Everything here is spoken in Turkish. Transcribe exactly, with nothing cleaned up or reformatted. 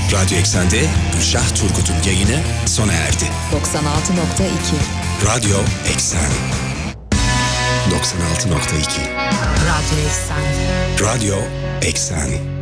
Radyo Eksen'de Gülşah Turgut'un yayını sona erdi. doksan altı nokta iki Radyo Eksen. doksan altı nokta iki Radyo Eksen. Radyo Eksen.